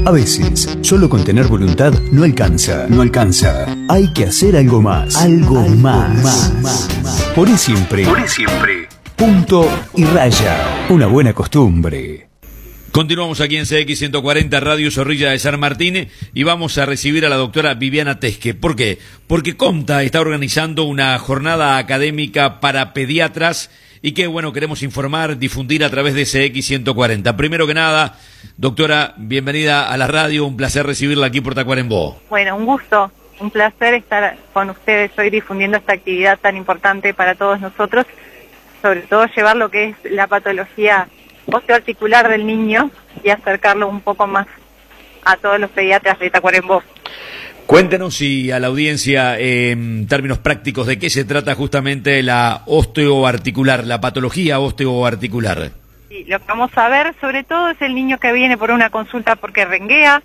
A veces, solo con tener voluntad no alcanza. Hay que hacer algo más. Algo más. Por ahí siempre. Punto y raya. Una buena costumbre. Continuamos aquí en CX 140 Radio Zorrilla de San Martín y vamos a recibir a la doctora Viviana Tesque. ¿Por qué? Porque COMTA está organizando una jornada académica para pediatras y que, bueno, queremos informar, difundir a través de CX 140. Primero que nada, doctora, bienvenida a la radio, un placer recibirla aquí por Tacuarembó. Bueno, un gusto, un placer estar con ustedes hoy difundiendo esta actividad tan importante para todos nosotros, sobre todo llevar lo que es la patología osteoarticular del niño y acercarlo un poco más a todos los pediatras de Tacuarembó. Cuéntenos y a la audiencia en términos prácticos de qué se trata justamente la osteoarticular, la patología osteoarticular. Sí, lo que vamos a ver sobre todo es el niño que viene por una consulta porque renguea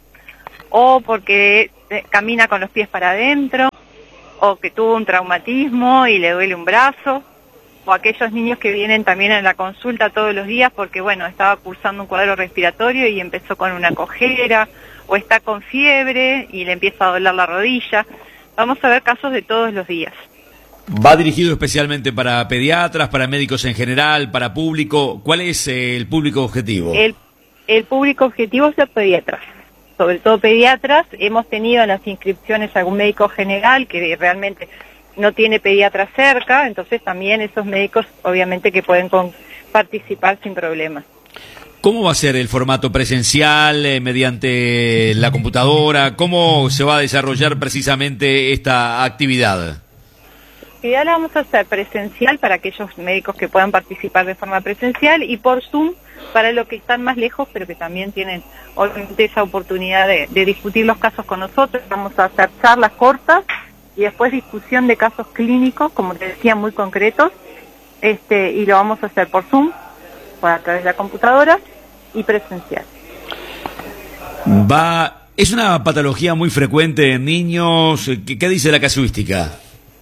o porque camina con los pies para adentro o que tuvo un traumatismo y le duele un brazo, o aquellos niños que vienen también en la consulta todos los días porque, bueno, estaba cursando un cuadro respiratorio y empezó con una cojera, o está con fiebre y le empieza a doler la rodilla. Vamos a ver casos de todos los días. ¿Va dirigido especialmente para pediatras, para médicos en general, para público? ¿Cuál es el público objetivo? El público objetivo es los pediatras. Sobre todo pediatras. Hemos tenido en las inscripciones algún médico general que realmente no tiene pediatra cerca, entonces también esos médicos obviamente que pueden participar sin problema. ¿Cómo va a ser el formato presencial, mediante la computadora? ¿Cómo se va a desarrollar precisamente esta actividad? La actividad la vamos a hacer presencial para aquellos médicos que puedan participar de forma presencial y por Zoom para los que están más lejos pero que también tienen obviamente esa oportunidad de discutir los casos con nosotros. Vamos a hacer charlas cortas y después discusión de casos clínicos, como te decía, muy concretos, y lo vamos a hacer por Zoom, a través de la computadora y presencial. Es una patología muy frecuente en niños. ¿Qué dice la casuística?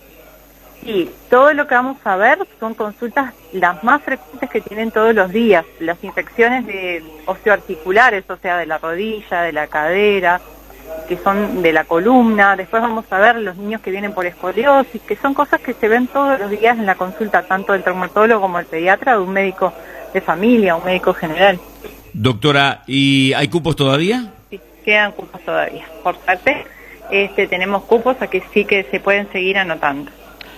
Sí, todo lo que vamos a ver son consultas las más frecuentes que tienen todos los días, las infecciones de osteoarticulares, o sea, de la rodilla, de la cadera, que son de la columna. Después vamos a ver los niños que vienen por escoliosis, que son cosas que se ven todos los días en la consulta, tanto del traumatólogo como el pediatra, de un médico de familia, un médico general. Doctora, ¿y hay cupos todavía? Sí, quedan cupos todavía. Por suerte, tenemos cupos a que sí que se pueden seguir anotando.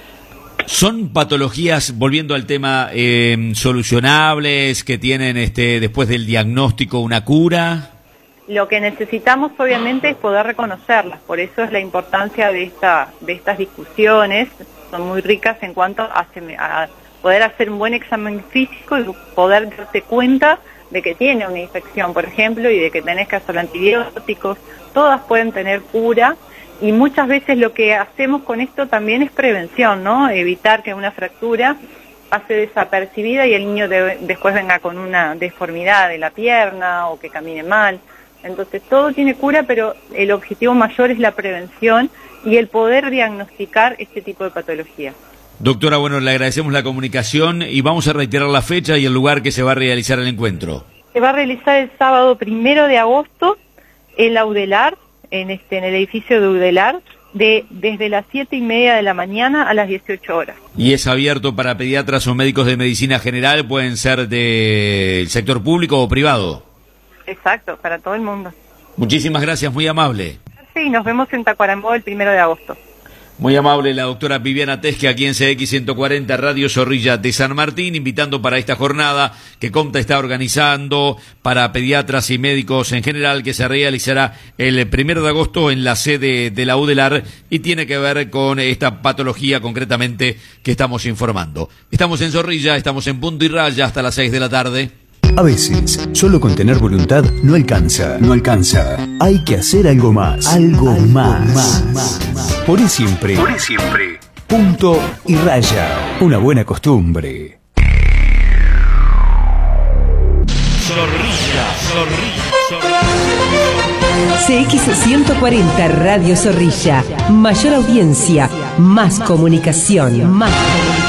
¿Son patologías, volviendo al tema, solucionables, que tienen después del diagnóstico una cura? Lo que necesitamos obviamente es poder reconocerlas, por eso es la importancia de estas discusiones, son muy ricas en cuanto a poder hacer un buen examen físico y poder darte cuenta de que tiene una infección, por ejemplo, y de que tenés que hacer antibióticos. Todas pueden tener cura y muchas veces lo que hacemos con esto también es prevención, ¿no? Evitar que una fractura pase desapercibida y el niño después venga con una deformidad de la pierna o que camine mal. Entonces todo tiene cura, pero el objetivo mayor es la prevención y el poder diagnosticar este tipo de patología. Doctora, bueno, le agradecemos la comunicación y vamos a reiterar la fecha y el lugar que se va a realizar el encuentro. Se va a realizar el sábado 1 de agosto en la Udelar, en el edificio de Udelar, desde las 7:30 de la mañana a las 18 horas. ¿Y es abierto para pediatras o médicos de medicina general? ¿Pueden ser del sector público o privado? Exacto, para todo el mundo. Muchísimas gracias, muy amable. Sí, nos vemos en Tacuarembó el 1 de agosto. Muy amable la doctora Viviana Tesque aquí en CX 140 Radio Zorrilla de San Martín, invitando para esta jornada que COMTA está organizando para pediatras y médicos en general, que se realizará el 1 de agosto en la sede de la UDELAR y tiene que ver con esta patología concretamente que estamos informando. Estamos en Zorrilla, estamos en punto y raya hasta las 6 de la tarde. A veces, solo con tener voluntad no alcanza. Hay que hacer algo más. Algo más. Por ahí siempre. Punto y raya. Una buena costumbre. CX 140 Radio Zorrilla. Mayor audiencia, más comunicación, más